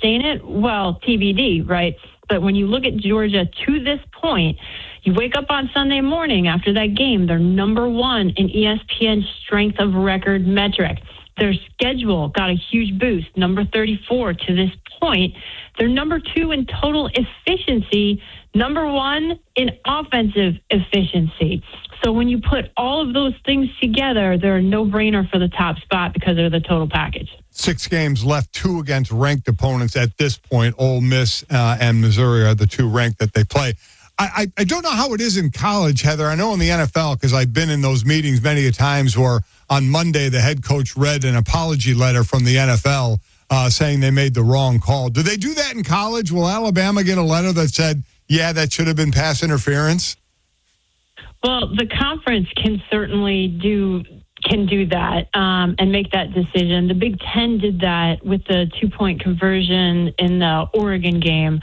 sustain it? Well, TBD, right? But when you look at Georgia to this point, you wake up on Sunday morning after that game, they're number one in ESPN's strength of record metric. Their schedule got a huge boost, number 34 to this point. They're number 2 in total efficiency, number 1 in offensive efficiency. So when you put all of those things together, they're a no-brainer for the top spot because they're the total package. 6 games left, 2 against ranked opponents at this point. Ole Miss and Missouri are the 2 ranked that they play. I don't know how it is in college, Heather. I know in the NFL, because I've been in those meetings many a times where on Monday the head coach read an apology letter from the NFL saying they made the wrong call. Do they do that in college? Will Alabama get a letter that said, yeah, that should have been pass interference? Well, the conference can certainly do that and make that decision. The Big Ten did that with the 2-point conversion in the Oregon game.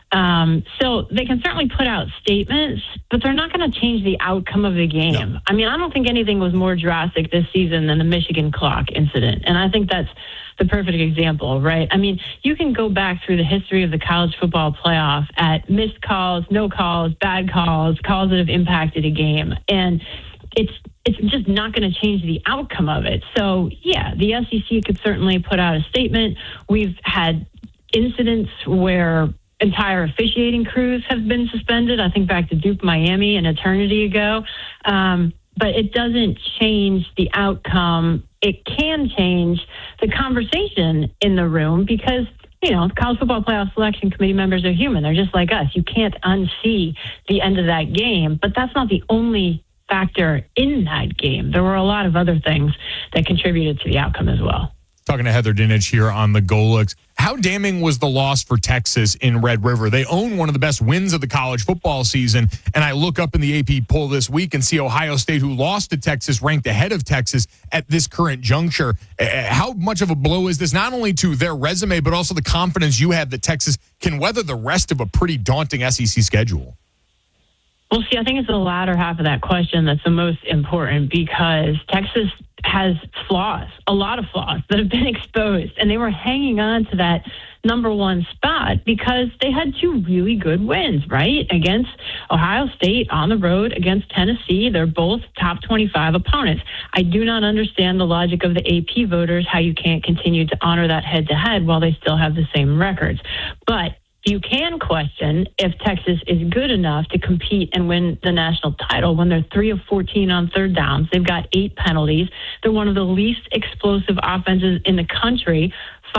So they can certainly put out statements, but they're not going to change the outcome of the game. No. I mean, I don't think anything was more drastic this season than the Michigan clock incident. And I think that's the perfect example, right? I mean, you can go back through the history of the college football playoff at missed calls, no calls, bad calls, calls that have impacted a game. And it's just not going to change the outcome of it. So, yeah, the SEC could certainly put out a statement. We've had incidents where entire officiating crews have been suspended. I think back to Duke Miami an eternity ago. But it doesn't change the outcome. It can change the conversation in the room because, you know, college football playoff selection committee members are human. They're just like us. You can't unsee the end of that game. But that's not the only factor in that game. There were a lot of other things that contributed to the outcome as well. Talking to Heather Dinich here on the Golics. How damning was the loss for Texas in Red River? They own one of the best wins of the college football season, and I look up in the AP poll this week and see Ohio State, who lost to Texas, ranked ahead of Texas at this current juncture. How much of a blow is this, not only to their resume, but also the confidence you have that Texas can weather the rest of a pretty daunting SEC schedule? Well, see, I think it's the latter half of that question that's the most important because Texas has flaws, a lot of flaws that have been exposed, and they were hanging on to that number 1 spot because they had 2 really good wins, right? Against Ohio State on the road, against Tennessee. They're both top 25 opponents. I do not understand the logic of the AP voters, how you can't continue to honor that head-to-head while they still have the same records. But you can question if Texas is good enough to compete and win the national title when they're 3 of 14 on third downs. They've got 8 penalties. They're one of the least explosive offenses in the country,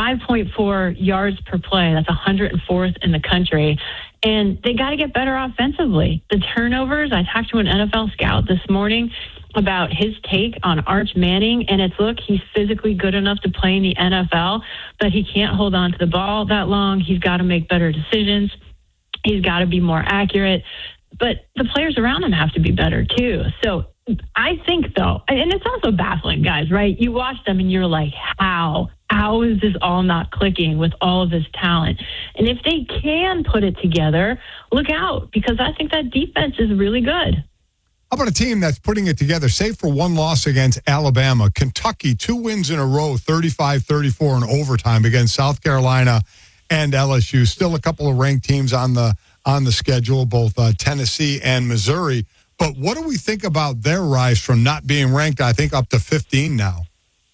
5.4 yards per play. That's 104th in the country. And they got to get better offensively. The turnovers, I talked to an NFL scout this morning about his take on Arch Manning, and it's, look, he's physically good enough to play in the NFL, but he can't hold on to the ball that long. He's got to make better decisions. He's got to be more accurate. But the players around him have to be better, too. So I think, though, and it's also baffling, guys, right? You watch them and you're like, how is this all not clicking with all of this talent? And if they can put it together, look out, because I think that defense is really good. How about a team that's putting it together, save for 1 loss against Alabama? Kentucky, 2 wins in a row, 35-34 in overtime against South Carolina and LSU. Still a couple of ranked teams on the schedule, both Tennessee and Missouri. But what do we think about their rise from not being ranked, I think, up to 15 now?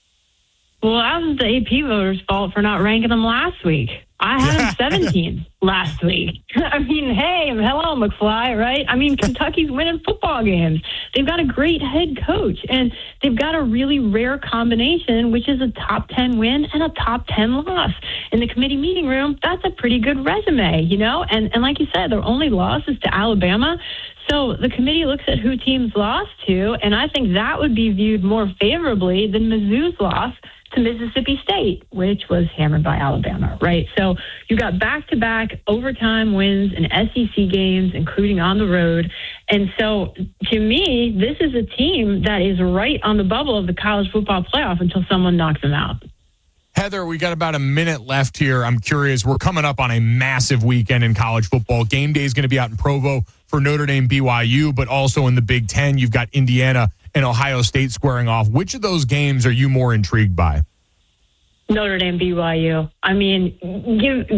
Well, that was the AP voters' fault for not ranking them last week. I had them 17 last week. I mean, hey, hello, McFly, right? I mean, Kentucky's winning football games. They've got a great head coach, and they've got a really rare combination, which is a top 10 win and a top 10 loss. In the committee meeting room, that's a pretty good resume, you know? And like you said, their only loss is to Alabama. So the committee looks at who teams lost to, and I think that would be viewed more favorably than Mizzou's loss to Mississippi State, which was hammered by Alabama, right? So you got back-to-back overtime wins in SEC games, including on the road. And so, to me, this is a team that is right on the bubble of the college football playoff until someone knocks them out. Heather, we got about a minute left here. I'm curious. We're coming up on a massive weekend in college football. Game day is going to be out in Provo for Notre Dame, BYU, but also in the Big Ten, you've got Indiana and Ohio State squaring off. Which of those games are you more intrigued by? Notre Dame, BYU. I mean,